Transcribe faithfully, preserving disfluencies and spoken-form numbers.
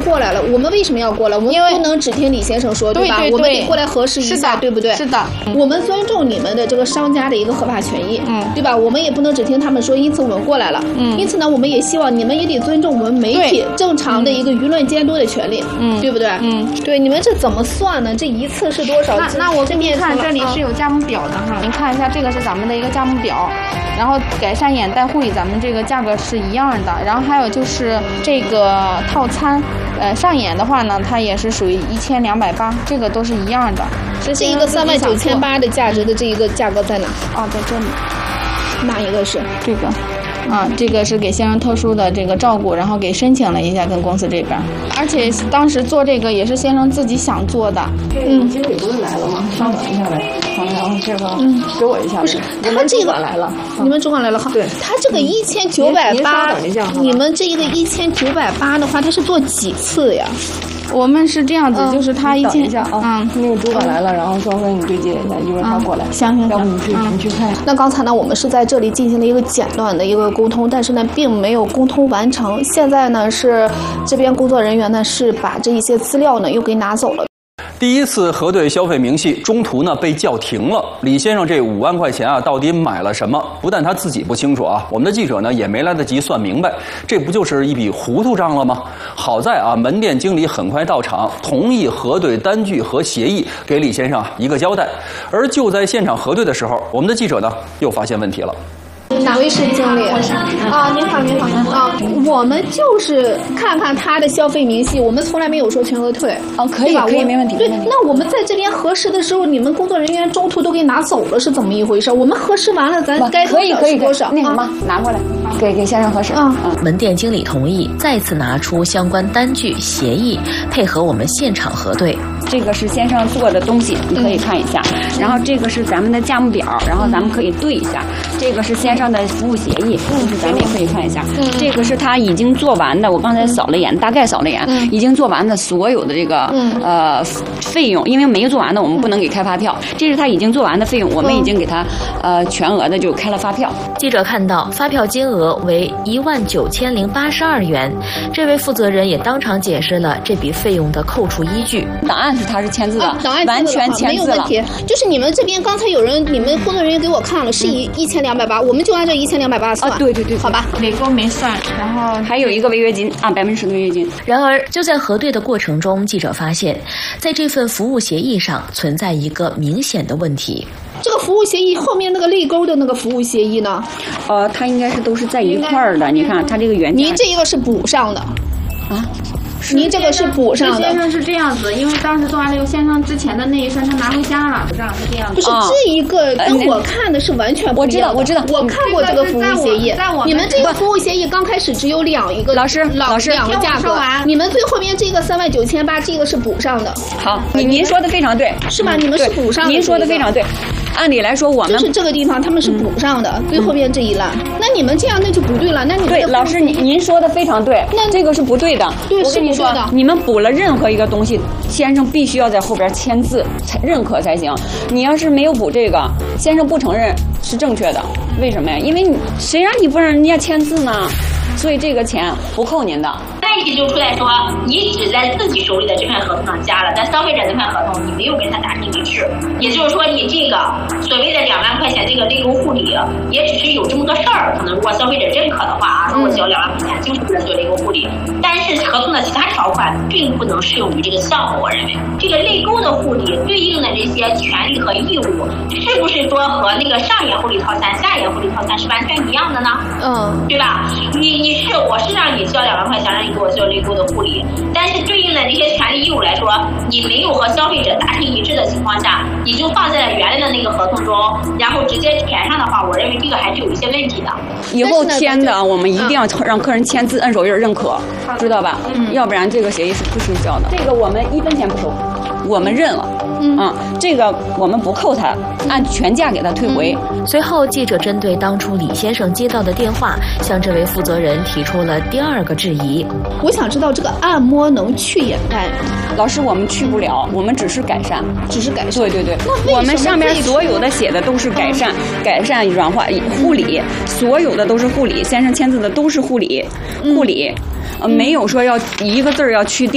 过来了，我们为什么要过来？我们不能只听李先生说，对吧？ 对对对， 我们得过来核实一下，对不对？ 是的， 我们尊重你们的这个商家的一个合法权益，嗯，对吧？我们也不能只听他们说，因此我们过来了，嗯，因此呢，我们也希望你们也得尊重我们媒体正常的一个舆论监督的权利，嗯，对不对？嗯，对，你们这怎么算呢？这一次是多少？ 那那我给你看，这里是有价目表的哈，您看一下，这个是咱们的一个价目表，然后改善眼袋护理咱们这个价格是一样的，然后还有就是这个套餐，呃，上眼的话呢，它也是属于一千两百八，这个都是一样的。 这一个三万九千八的价值的这一个价格在哪？ 啊，在这里。 哪一个是这个？啊，这个是给先生特殊的这个照顾，然后给申请了一下跟公司这边，而且当时做这个也是先生自己想做的。 嗯，经理不是来了吗？稍等一下来，然后这个嗯，给我一下。 不是，他这个来了， 你们主管来了哈。 对， 他这个一千九百八， 稍等一下， 你们这一个一千九百八的话，他是做几次呀？ 我们是这样子，嗯、就是他一千一下啊，嗯，那个主管来了，然后说跟你对接一下，一会儿他过来。 行行行， 要不你去、嗯、你去看。 那刚才呢，我们是在这里进行了一个简短的一个沟通，但是呢，并没有沟通完成。现在呢，是这边工作人员呢是把这一些资料呢又给拿走了。 第一次核对消费明细，中途呢被叫停了。李先生这五万块钱啊，到底买了什么？不但他自己不清楚啊，我们的记者呢也没来得及算明白，这不就是一笔糊涂账了吗？好在啊，门店经理很快到场，同意核对单据和协议，给李先生一个交代。而就在现场核对的时候，我们的记者呢又发现问题了。 哪位是经理？啊，您好，您好，啊，我们就是看看他的消费明细，我们从来没有说全额退。 哦，可以，可以，没问题。 对，那我们在这边核实的时候，你们工作人员中途都给拿走了，是怎么一回事？我们核实完了，咱该多少是多少？ 那什么，拿过来，给给先生核实。 啊， 门店经理同意再次拿出相关单据协议，配合我们现场核对。 这个是先生做的东西，你可以看一下。然后这个是咱们的价目表，然后咱们可以对一下。这个是先生的服务协议，就是咱们也可以看一下。这个是他已经做完的，我刚才扫了眼，大概扫了眼，已经做完的所有的这个呃费用，因为没做完的我们不能给开发票。这是他已经做完的费用，我们已经给他呃全额的就开了发票。 记者看到发票金额为一万九千零八十二元，这位负责人也当场解释了这笔费用的扣除依据。 档案是他是签字的， 啊、档案完全签字了， 没有问题。就是你们这边刚才有人，你们工作人员给我看了，是一一千两百八，我们就按照一千两百八算。 啊，对对对， 好吧， 累购没算，然后还有一个违约金啊，百分之十的违约金。 然而就在核对的过程中，记者发现，在这份服务协议上存在一个明显的问题。 这个服务协议后面那个泪沟的那个服务协议呢？ 呃，它应该是都是在一块儿的。你看，它这个原价。 您这一个是补上的， 啊？ 您这个是补上的。 先生是这样子，因为当时做完了以后，先生之前的那一份他拿回家了，不是是这样子。 不是这一个跟我看的是完全不一样的。 我知道，我知道， 我看过这个服务协议。你们这个服务协议刚开始只有两一个， 老师，老师两个价格。你们最后面这个三万九千八，这个是补上的。 好，您您说的非常对， 是吧？你们是补上的。 您说的非常对。按理来说，我们就是这个地方他们是补上的，最后面这一栏。那你们这样那就不对了。那你对老师，您您说的非常对。 那这个是不对的。 对， 我跟你说，你们补了任何一个东西，先生必须要在后边签字才认可才行。你要是没有补这个，先生不承认是正确的。为什么呀？因为你谁让你不让人家签字呢？所以这个钱不扣您的。 问题就出来说，你只在自己手里的这份合同上加了，但消费者这份合同你没有跟他达成一致，也就是说你这个所谓的两万块钱这个内沟护理，也只是有这么个事儿，可能如果消费者认可的话啊，那我交两万块钱就是为了做内沟护理，但是合同的其他条款并不能适用于这个项目。我认为这个内沟的护理对应的这些权利和义务，是不是说和那个上眼护理套餐、下眼护理套餐是完全一样的呢？嗯，对吧？你你是我是让你交两万块钱，让你给我做内沟的护理，但是对应的这些权利义务来说，你没有和消费者达成一致的情况下，你就放在了原来的那个合同中，然后直接填上的话，我认为这个还是有一些问题的。 以后签的我们一定要让客人签字摁手印认可，知道吧？嗯，要不然这个协议是不生效的。这个我们一分钱不收，我们认了。嗯，啊，这个我们不扣他，按全价给他退回。 嗯、随后，记者针对当初李先生接到的电话，向这位负责人提出了第二个质疑。 我想知道这个按摩能去眼袋吗？ 老师，我们去不了，我们只是改善， 只是改善。 对对对，我们上面所有的写的都是改善、嗯、改善软化护理，所有的都是护理。先生签字的都是护理，护理，呃，没有说要一个字儿要去掉。